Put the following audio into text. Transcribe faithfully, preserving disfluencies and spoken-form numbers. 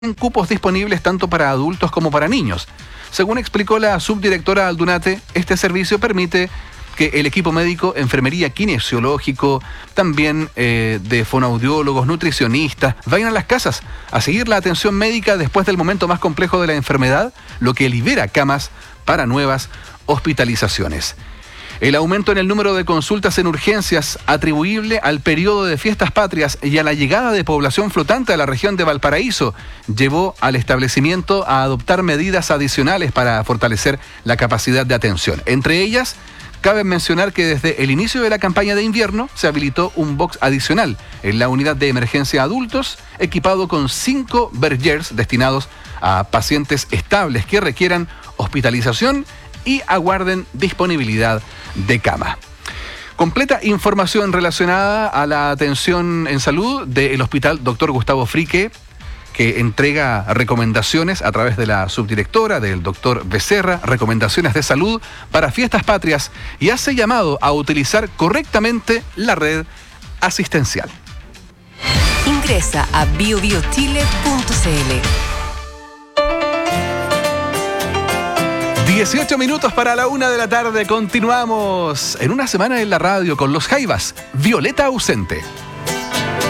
cupos disponibles tanto para adultos como para niños. Según explicó la subdirectora Aldunate, este servicio permite que el equipo médico, enfermería, kinesiológico, también eh, de fonoaudiólogos, nutricionistas, vayan a las casas a seguir la atención médica después del momento más complejo de la enfermedad, lo que libera camas para nuevas hospitalizaciones. El aumento en el número de consultas en urgencias atribuible al periodo de fiestas patrias y a la llegada de población flotante a la región de Valparaíso llevó al establecimiento a adoptar medidas adicionales para fortalecer la capacidad de atención. Entre ellas, cabe mencionar que desde el inicio de la campaña de invierno se habilitó un box adicional en la unidad de emergencia adultos, equipado con cinco bergers destinados a pacientes estables que requieran hospitalización y aguarden disponibilidad de cama. Completa información relacionada a la atención en salud del Hospital doctor Gustavo Frique, que entrega recomendaciones a través de la subdirectora, del doctor Becerra, recomendaciones de salud para fiestas patrias, y hace llamado a utilizar correctamente la red asistencial. Ingresa a bio bio chile punto c l. dieciocho minutos para la una de la tarde. Continuamos en una semana en la radio con los Jaivas. Violeta ausente.